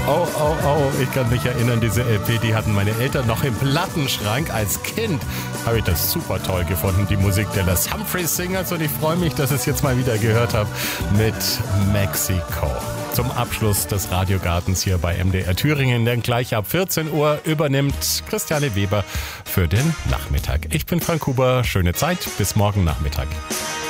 Oh, oh, oh, ich kann mich erinnern, diese LP, die hatten meine Eltern noch im Plattenschrank. Als Kind habe ich das super toll gefunden, die Musik der Les Humphreys Singers. Und ich freue mich, dass ich es jetzt mal wieder gehört habe mit Mexiko. Zum Abschluss des Radiogartens hier bei MDR Thüringen, denn gleich ab 14 Uhr übernimmt Christiane Weber für den Nachmittag. Ich bin Frank Huber, schöne Zeit, bis morgen Nachmittag.